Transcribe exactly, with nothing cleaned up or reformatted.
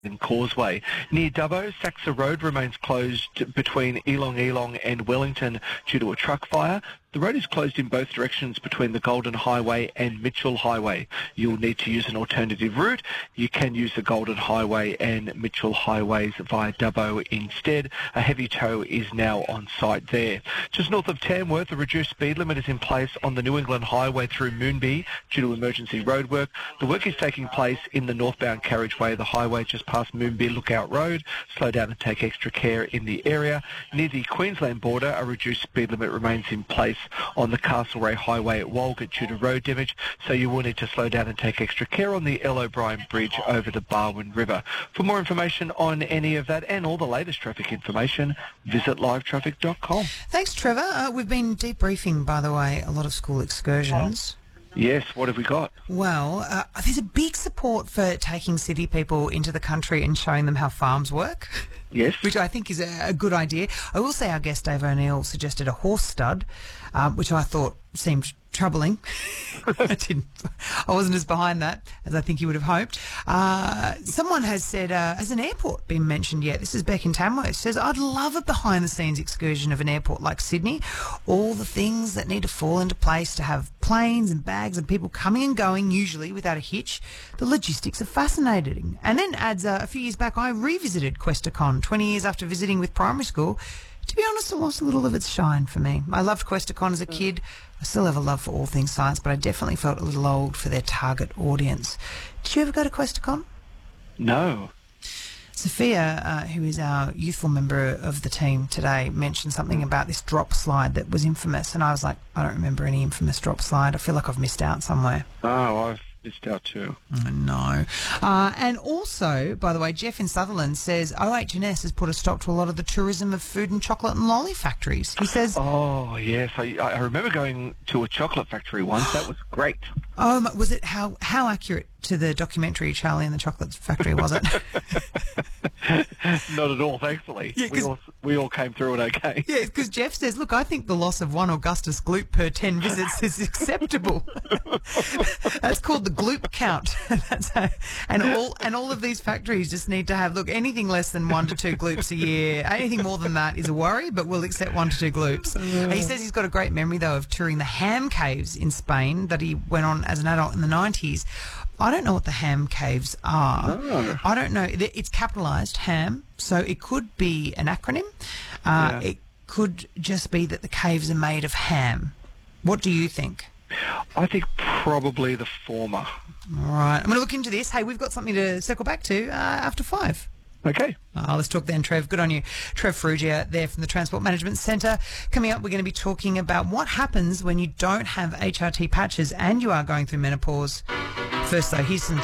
and Causeway. Near Dubbo, Saxa Road remains closed between Elong Elong and Wellington due to a truck fire. The road is closed in both directions between the Golden Highway and Mitchell Highway. You'll need to use an alternative route. You can use the Golden Highway and Mitchell Highways via Dubbo instead. A heavy tow is now on site there. Just north of Tamworth, a reduced speed limit is in place on the New England Highway through Moonbee due to emergency roadwork. The work is taking place in the northbound carriageway, the highway just past Moonbee Lookout Road. Slow down and take extra care in the area. Near the Queensland border, a reduced speed limit remains in place on the Castlereagh Highway at Walgett due to road damage, so you will need to slow down and take extra care on the L. O'Brien Bridge over the Barwon River. For more information on any of that and all the latest traffic information, visit live traffic dot com. Thanks, Trevor. Uh, we've been debriefing, by the way, a lot of school excursions. Yes, what have we got? Well, uh, there's a big support for taking city people into the country and showing them how farms work. Yes. Which I think is a, a good idea. I will say our guest Dave O'Neill suggested a horse stud, um, which I thought seemed troubling. I didn't. I wasn't as behind that as I think you would have hoped. Uh, someone has said, uh, has an airport been mentioned yet? This is Beck in Tamworth. Says, I'd love a behind-the-scenes excursion of an airport like Sydney. All the things that need to fall into place to have planes and bags and people coming and going, usually without a hitch. The logistics are fascinating. And then adds, uh, a few years back, I revisited Questacon, twenty years after visiting with primary school. To be honest, it lost a little of its shine for me. I loved Questacon as a kid. I still have a love for all things science, but I definitely felt a little old for their target audience. Did you ever go to Questacon? No. Sophia, uh, who is our youthful member of the team today, mentioned something about this drop slide that was infamous, and I was like, I don't remember any infamous drop slide. I feel like I've missed out somewhere. Oh, I've missed out too. Oh, no. Uh, and also, by the way, Jeff in Sutherland says O H and S has put a stop to a lot of the tourism of food and chocolate and lolly factories. He says... Oh, yes. I, I remember going to a chocolate factory once. That was great. Um, was it how how accurate to the documentary Charlie and the Chocolate Factory was it? Not at all, thankfully. Yeah, we all we all came through it okay. Yeah, because Jeff says, look, I think the loss of one Augustus Gloop per ten visits is acceptable. That's called the Gloop count. That's how, and all and all of these factories just need to have, look, anything less than one to two gloops a year, anything more than that is a worry, but we'll accept one to two gloops. And he says he's got a great memory, though, of touring the ham caves in Spain that he went on as an adult in the nineties. I don't know what the ham caves are. Oh. I don't know. It's capitalised, ham, so it could be an acronym. Uh, Yeah. It could just be that the caves are made of ham. What do you think? I think probably the former. All right. I'm going to look into this. Hey, we've got something to circle back to uh, after five. Okay. Uh, let's talk then, Trev. Good on you. Trev Ferrugia there from the Transport Management Centre. Coming up, we're going to be talking about what happens when you don't have H R T patches and you are going through menopause. First, though, here's some